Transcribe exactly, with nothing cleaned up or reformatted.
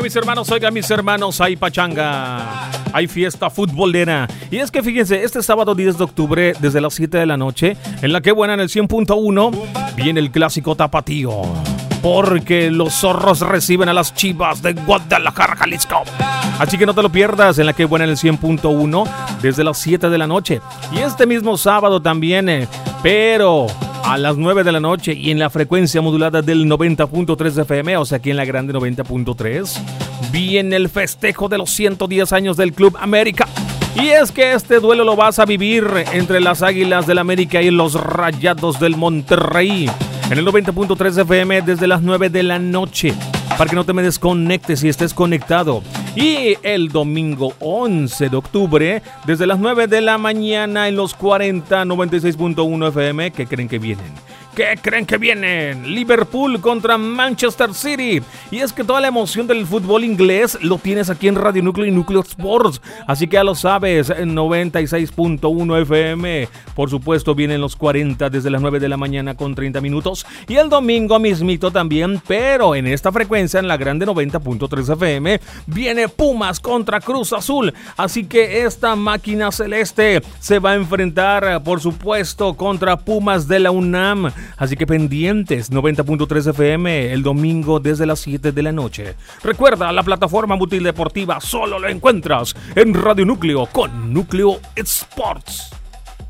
Oigan mis hermanos, oigan mis hermanos, hay pachanga, hay fiesta futbolera. Y es que fíjense, este sábado diez de octubre, desde las siete de la noche, en la que buena en el cien punto uno, viene el clásico tapatío. Porque los zorros reciben a las Chivas de Guadalajara, Jalisco. Así que no te lo pierdas, en la que buena en el cien punto uno, desde las siete de la noche. Y este mismo sábado también, eh, pero a las nueve de la noche y en la frecuencia modulada del noventa punto tres F M, o sea, aquí en la grande noventa punto tres, viene el festejo de los ciento diez años del Club América. Y es que este duelo lo vas a vivir entre las Águilas del América y los Rayados del Monterrey, en el noventa punto tres F M desde las nueve de la noche, para que no te me desconectes y estés conectado. Y el domingo once de octubre, desde las nueve de la mañana en los cuarenta noventa y seis punto uno F M, ¿qué creen que vienen? ¿Qué creen que vienen? Liverpool contra Manchester City. Y es que toda la emoción del fútbol inglés lo tienes aquí en Radio Núcleo y Núcleo Sports. Así que ya lo sabes, en noventa y seis punto uno F M. Por supuesto, vienen los cuarenta desde las nueve de la mañana con treinta minutos. Y el domingo mismito también, pero en esta frecuencia, en la grande noventa punto tres F M, viene Pumas contra Cruz Azul. Así que esta máquina celeste se va a enfrentar, por supuesto, contra Pumas de la UNAM. Así que pendientes, noventa punto tres F M el domingo desde las siete de la noche. Recuerda, la plataforma multideportiva solo lo encuentras en Radio Núcleo con Núcleo Sports.